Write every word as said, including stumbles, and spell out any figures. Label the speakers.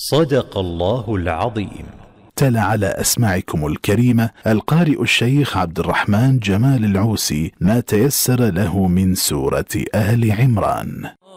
Speaker 1: صدق الله العظيم.
Speaker 2: تلا على أسماعكم الكريمة القارئ الشيخ عبد الرحمن جمال العوسي ما تيسر له من سورة آل عمران.